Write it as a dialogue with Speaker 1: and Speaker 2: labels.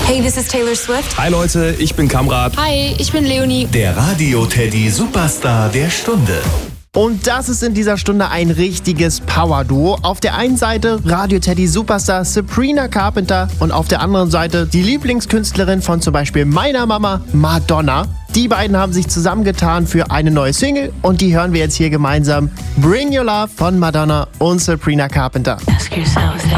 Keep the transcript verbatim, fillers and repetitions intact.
Speaker 1: Hey, this is Taylor Swift.
Speaker 2: Hi Leute, ich bin Kamrat.
Speaker 1: Hi, ich bin Leonie.
Speaker 3: Der Radio Teddy Superstar der Stunde.
Speaker 4: Und das ist in dieser Stunde ein richtiges Power-Duo. Auf der einen Seite Radio Teddy Superstar Sabrina Carpenter und auf der anderen Seite die Lieblingskünstlerin von zum Beispiel meiner Mama, Madonna. Die beiden haben sich zusammengetan für eine neue Single und die hören wir jetzt hier gemeinsam. Bring Your Love von Madonna und Sabrina Carpenter.
Speaker 5: Ask yourself